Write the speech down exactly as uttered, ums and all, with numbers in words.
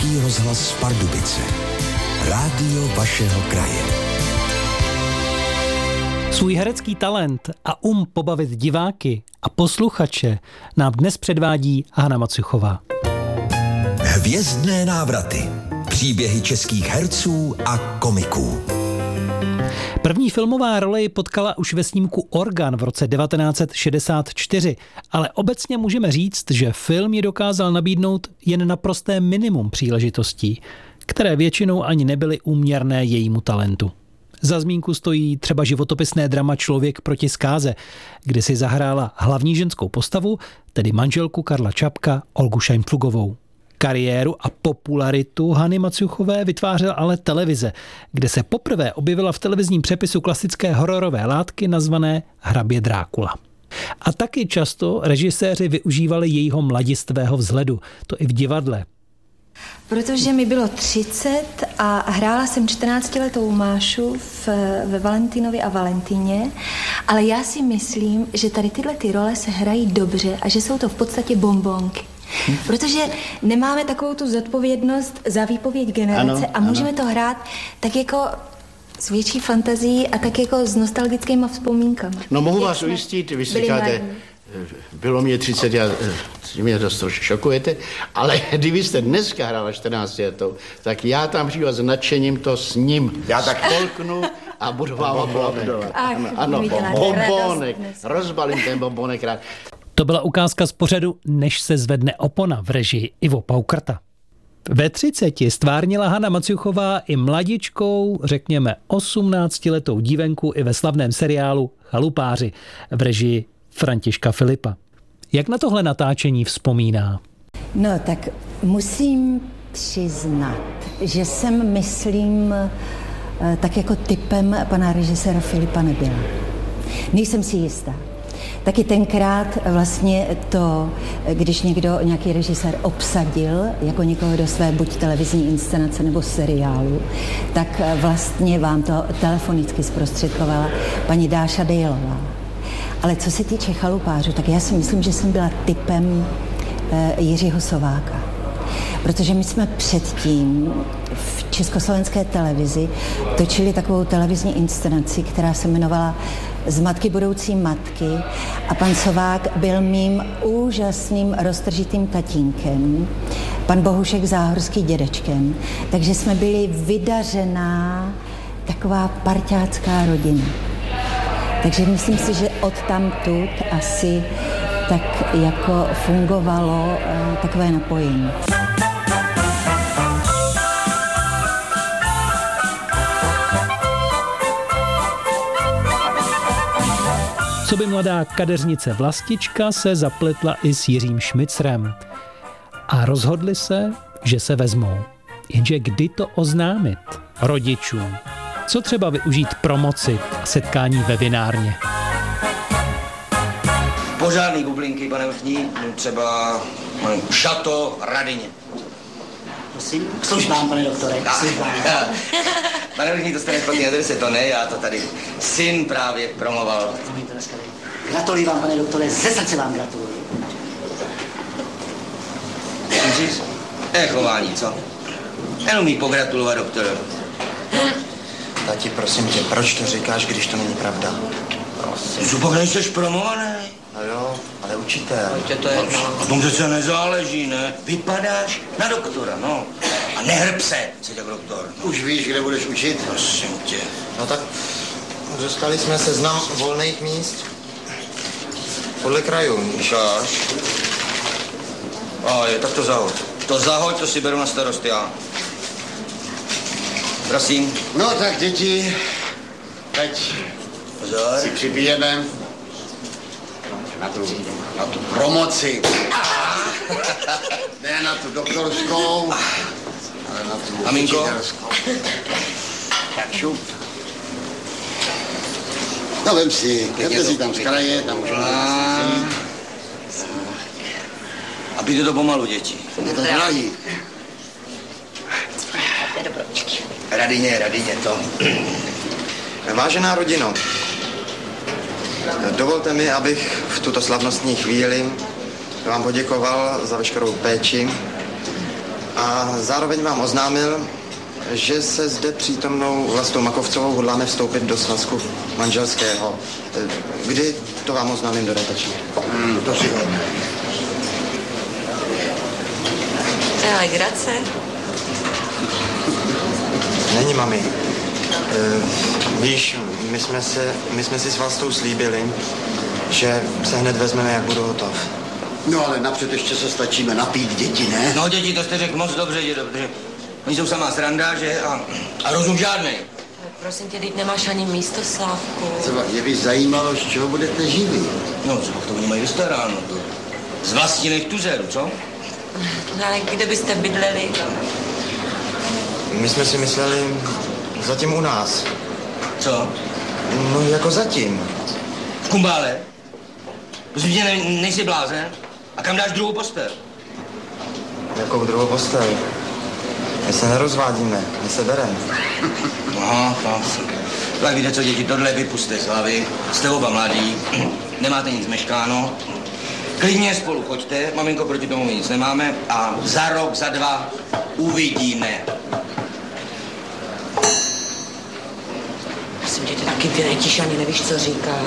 Český rozhlas Pardubice. Rádio vašeho kraje. Svůj herecký talent a um pobavit diváky a posluchače nám dnes předvádí Hana Macuchová. Hvězdné návraty. Příběhy českých herců a komiků. První filmová role ji potkala už ve snímku Organ v roce devatenáct set šedesát čtyři, ale obecně můžeme říct, že film ji dokázal nabídnout jen naprosté minimum příležitostí, které většinou ani nebyly úměrné jejímu talentu. Za zmínku stojí třeba životopisné drama Člověk proti zkáze, kde si zahrála hlavní ženskou postavu, tedy manželku Karla Čapka, Olgu Šajnpflugovou. Kariéru a popularitu Hany Macuchové vytvářela ale televize, kde se poprvé objevila v televizním přepisu klasické hororové látky nazvané Hrabě Drákula. A taky často režiséři využívali jejího mladistvého vzhledu, to i v divadle. Protože mi bylo třicet a hrála jsem čtrnáctiletou Mášu v, ve Valentinovi a Valentíně, ale já si myslím, že tady tyhle ty role se hrají dobře a že jsou to v podstatě bonbonky. Hm. Protože nemáme takovou tu zodpovědnost za výpověď generace ano, a můžeme ano. to hrát tak jako s větší fantazií a tak jako s nostalgickými vzpomínkami. No mohu Jak vás ujistit, vy si říkáte, bylo mě třicet, já, mě to trošku šokujete, ale kdybyste dneska hrála čtrnáct letou, tak já tam přijdu a s nadšením to s ním. Já tak polknu a budu vám aplaudovat. Ano, ano bombonek, rozbalím ten bombonek rád. To byla ukázka z pořadu Než se zvedne opona v režii Ivo Paukrta. Ve třiceti stvárnila Hana Macuchová i mladičkou, řekněme osmnáctiletou dívenku i ve slavném seriálu Chalupáři v režii Františka Filipa. Jak na tohle natáčení vzpomíná? No tak musím přiznat, že jsem, myslím, tak jako typem pana režiséra Filipa nebyla. Nejsem si jistá. Taky tenkrát vlastně to, když někdo, nějaký režisér obsadil jako někoho do své buď televizní inscenace nebo seriálu, tak vlastně vám to telefonicky zprostředkovala paní Dáša Dejlová. Ale co se týče Chalupářů, tak já si myslím, že jsem byla typem e, Jiřího Sováka. Protože my jsme předtím v československé televizi točili takovou televizní inscenaci, která se jmenovala Z matky budoucí matky a pan Sovák byl mým úžasným roztržitým tatínkem, pan Bohušek Záhorský dědečkem, takže jsme byli vydařená taková parťácká rodina. Takže myslím si, že odtamtud asi tak jako fungovalo uh, takové napojení. Coby mladá kadeřnice Vlastička se zapletla i s Jiřím Šmicrem. A rozhodli se, že se vezmou. Jenže kdy to oznámit rodičům? Co třeba využít promoci a setkání ve vinárně? Pořádný bublinky, pane vrchní, třeba šato Radyně. Prosím, k službám, pane doktore, k službám. Pane vrchní, to jste nešpatný adrese, to ne, já to tady syn právě promoval. Gratuluji vám, pane doktore, ze srdce vám gratuluji. Můžeš? Je chování, co? Jenom mi pogratulovat doktore. Tati, prosím tě, proč to říkáš, když to není pravda? Prosím. Zupak nejseš promovaný? No jo, ale učitel. To je... A tom přece nezáleží, ne? Vypadáš na doktora, no. A nehrb se, se tak doktor. No. Už víš, kde budeš učit? Prosím tě. No tak dostali jsme seznam volných míst podle krajů. Myšáš? A je, tak to zahoď. To zahoď, to si beru na starost já. Prosím. No tak děti, teď Pozor. si připijeme na tu, na tu promoci. Ne na tu doktorskou, ale na tu Aminko? učitelskou. Tak šup. No vem si, vemte si tam z kraje, tam můžeme zase. A pijte to pomalu, děti. Je to drahý. Radyně, Radyně to. Vážená rodino, dovolte mi, abych v tuto slavnostní chvíli vám poděkoval za veškerou péči a A zároveň vám oznámil, že se zde přítomnou Vlastou Makovcovou hodláme vstoupit do svazku manželského. Kdy to vám oznámím dodatečně? Hmm, to si hodně. To je legrace. Není, mami. E, víš, my jsme, se, my jsme si s Vlastou slíbili, že se hned vezmeme, jak budu hotov. No ale napřed ještě se stačíme napít, děti, ne? No děti, to jste řekl moc dobře, dědo, protože oni jsou samá sranda, že? A, a rozum žádnej. Prosím tě, teď nemáš ani místo, Slávku. Třeba mě by zajímalo, z čeho budete živí. No, co to oni mají vystaráno, to. Z vlastních tuzeru, co? No ale kde byste bydleli? My jsme si mysleli zatím u nás. Co? No jako zatím. V Kumbále? Prosím tě, ne, nejsi blázen? A kam dáš druhou postel? Jakou druhou postel? My se nerozvádíme, my se bereme. Aha, no. Tak víte co, děti, tohle vypuste z hlavy. Jste oba mladí, nemáte nic meškáno. Klidně spolu choďte, maminko, proti tomu my nic nemáme a za rok, za dva uvidíme. Prosím tě, ty taky vyletíš, ani nevíš, co říká.